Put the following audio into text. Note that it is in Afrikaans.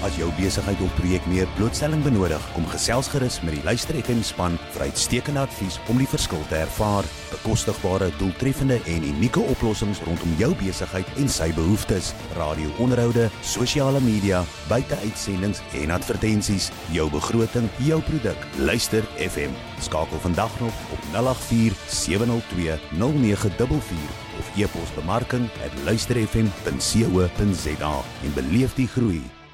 As jou besigheid of projek meer blootstelling benodig, kom gesels gerus met die Luister FM span vir uitstekende advies om die verskil te ervaar. Bekostigbare, doeltreffende en unieke oplossings rondom jou besigheid en sy behoeftes. Radio-onderhoude, sosiale media, buiteuitsendings en advertensies. Jou begroting, jou produk. Luister FM. Skakel vandag nog op 084 702 0944 of e-pos bemarking@luisterfm.co.za en beleef die groei